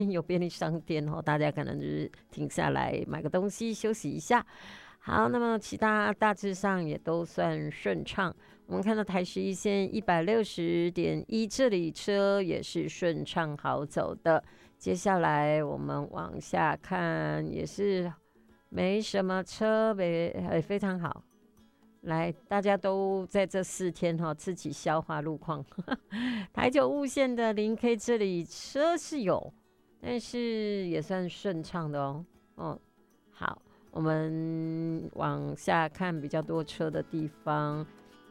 有便利商店哦，大家可能就是停下来买个东西休息一下。好，那么其他大致上也都算顺畅。我们看到台十一线160.1，这里车也是顺畅好走的。接下来我们往下看，也是没什么车，非常好。来，大家都在这4天自己消化路况。台九雾线的0K 这里车是有，但是也算顺畅的哦。好，我们往下看比较多车的地方，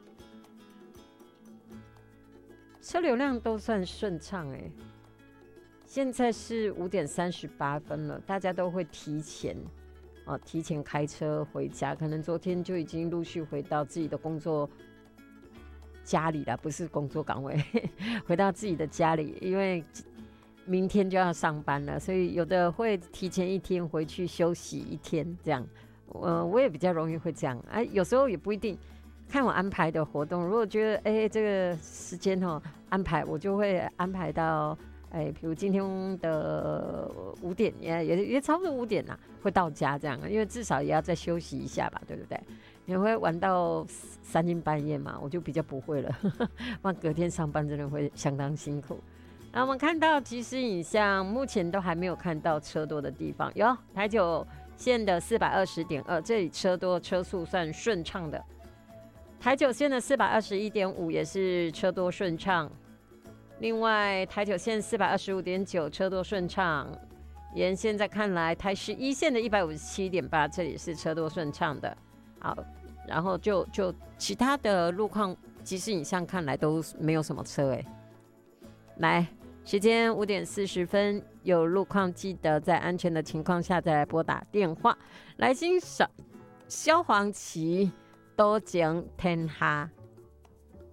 车流量都算顺畅哎。现在是5:38了，大家都会提前开车回家，可能昨天就已经陆续回到自己的工作家里了，不是工作岗位，回到自己的家里，因为明天就要上班了，所以有的会提前1天回去休息1天这样。我也比较容易会这样，有时候也不一定。看我安排的活动，如果觉得这个时间安排，我就会安排到比如今天的5点，也差不多5点啦，会到家这样，因为至少也要再休息一下吧，对不对？你会玩到3更半夜嘛？我就比较不会了，不然隔天上班真的会相当辛苦。然后我们看到即时影像，目前都还没有看到车多的地方，有台九线的420.2，这里车多，车速算顺畅的。台九线的421.5也是车多顺畅。另外台九线425.9车多顺畅，沿现在看来台11线的157.8这里是车多顺畅的。好，然后就其他的路况即时影像看来都没有什么车来，时间5点40分，有路况记得在安全的情况下再来拨打电话来欣赏萧煌奇多情天下。